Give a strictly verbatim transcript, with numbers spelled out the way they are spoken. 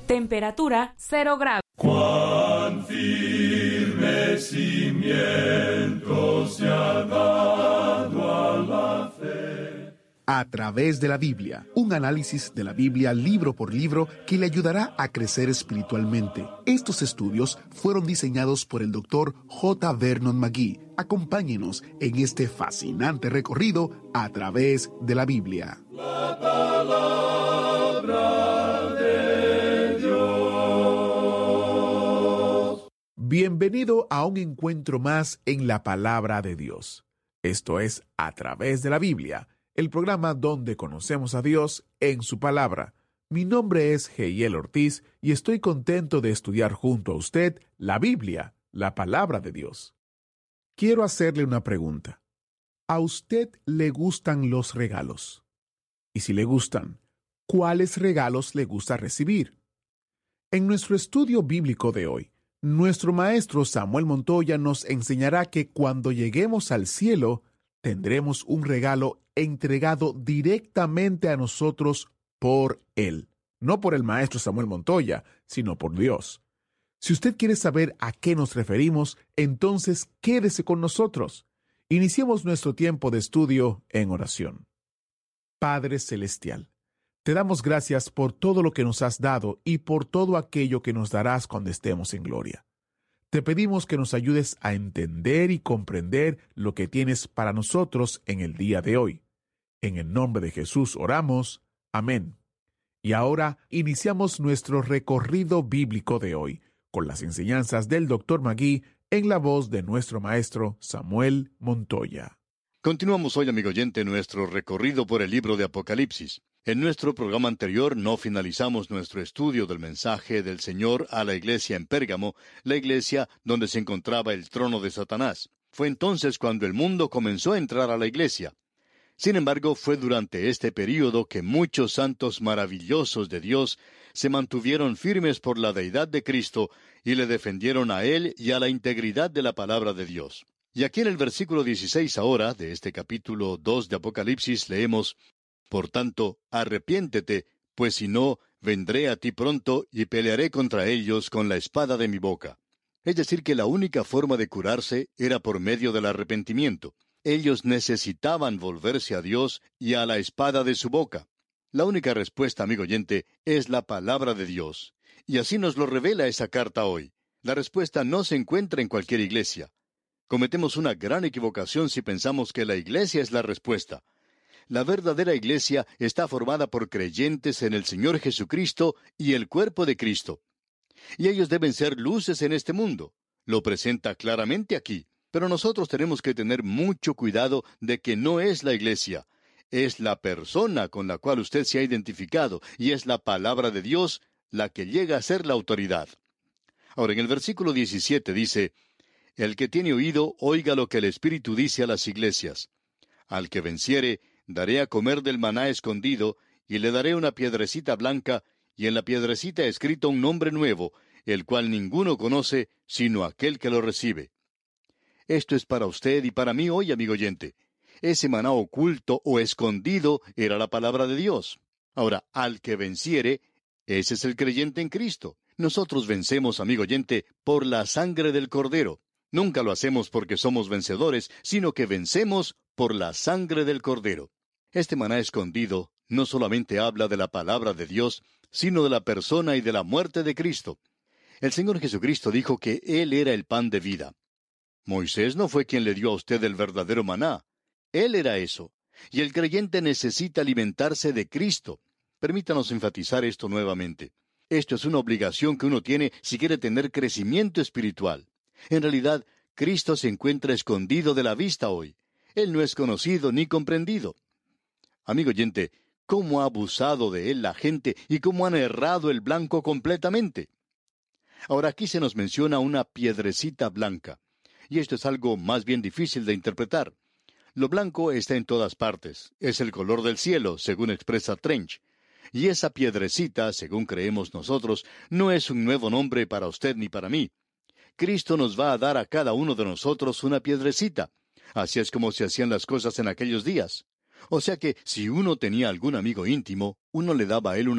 Temperatura cero grados. Cuán firme cimiento se ha dado a la fe. A través de la Biblia, un análisis de la Biblia libro por libro que le ayudará a crecer espiritualmente. Estos estudios fueron diseñados por el doctor J. Vernon McGee. Acompáñenos en este fascinante recorrido a través de la Biblia. La palabra de Dios. Bienvenido a un encuentro más en la palabra de Dios. Esto es A través de la Biblia, el programa donde conocemos a Dios en su palabra. Mi nombre es Heiel Ortiz y estoy contento de estudiar junto a usted la Biblia, la palabra de Dios. Quiero hacerle una pregunta. ¿A usted le gustan los regalos? Y si le gustan, ¿cuáles regalos le gusta recibir? En nuestro estudio bíblico de hoy, nuestro maestro Samuel Montoya nos enseñará que cuando lleguemos al cielo, tendremos un regalo entregado directamente a nosotros por Él. No por el maestro Samuel Montoya, sino por Dios. Si usted quiere saber a qué nos referimos, entonces quédese con nosotros. Iniciemos nuestro tiempo de estudio en oración. Padre Celestial, te damos gracias por todo lo que nos has dado y por todo aquello que nos darás cuando estemos en gloria. Te pedimos que nos ayudes a entender y comprender lo que tienes para nosotros en el día de hoy. En el nombre de Jesús oramos. Amén. Y ahora iniciamos nuestro recorrido bíblico de hoy, con las enseñanzas del doctor McGee en la voz de nuestro maestro Samuel Montoya. Continuamos hoy, amigo oyente, nuestro recorrido por el libro de Apocalipsis. En nuestro programa anterior no finalizamos nuestro estudio del mensaje del Señor a la iglesia en Pérgamo, la iglesia donde se encontraba el trono de Satanás. Fue entonces cuando el mundo comenzó a entrar a la iglesia. Sin embargo, fue durante este período que muchos santos maravillosos de Dios se mantuvieron firmes por la deidad de Cristo y le defendieron a Él y a la integridad de la palabra de Dios. Y aquí en el versículo dieciséis ahora, de este capítulo dos de Apocalipsis, leemos: Por tanto, arrepiéntete, pues si no, vendré a ti pronto y pelearé contra ellos con la espada de mi boca. Es decir, que la única forma de curarse era por medio del arrepentimiento. Ellos necesitaban volverse a Dios y a la espada de su boca. La única respuesta, amigo oyente, es la palabra de Dios. Y así nos lo revela esa carta hoy. La respuesta no se encuentra en cualquier iglesia. Cometemos una gran equivocación si pensamos que la iglesia es la respuesta. La verdadera iglesia está formada por creyentes en el Señor Jesucristo y el cuerpo de Cristo. Y ellos deben ser luces en este mundo. Lo presenta claramente aquí. Pero nosotros tenemos que tener mucho cuidado de que no es la iglesia. Es la persona con la cual usted se ha identificado, y es la palabra de Dios la que llega a ser la autoridad. Ahora, en el versículo diecisiete dice: El que tiene oído, oiga lo que el Espíritu dice a las iglesias. Al que venciere, daré a comer del maná escondido, y le daré una piedrecita blanca, y en la piedrecita escrito un nombre nuevo, el cual ninguno conoce, sino aquel que lo recibe. Esto es para usted y para mí hoy, amigo oyente. Ese maná oculto o escondido era la palabra de Dios. Ahora, al que venciere, ese es el creyente en Cristo. Nosotros vencemos, amigo oyente, por la sangre del Cordero. Nunca lo hacemos porque somos vencedores, sino que vencemos por la sangre del Cordero. Este maná escondido no solamente habla de la palabra de Dios, sino de la persona y de la muerte de Cristo. El Señor Jesucristo dijo que Él era el pan de vida. Moisés no fue quien le dio a usted el verdadero maná. Él era eso. Y el creyente necesita alimentarse de Cristo. Permítanos enfatizar esto nuevamente. Esto es una obligación que uno tiene si quiere tener crecimiento espiritual. En realidad, Cristo se encuentra escondido de la vista hoy. Él no es conocido ni comprendido. Amigo oyente, ¿cómo ha abusado de Él la gente y cómo han errado el blanco completamente? Ahora aquí se nos menciona una piedrecita blanca. Y esto es algo más bien difícil de interpretar. Lo blanco está en todas partes. Es el color del cielo, según expresa Trench. Y esa piedrecita, según creemos nosotros, no es un nuevo nombre para usted ni para mí. Cristo nos va a dar a cada uno de nosotros una piedrecita. Así es como se hacían las cosas en aquellos días. O sea que, si uno tenía algún amigo íntimo, uno le daba a él una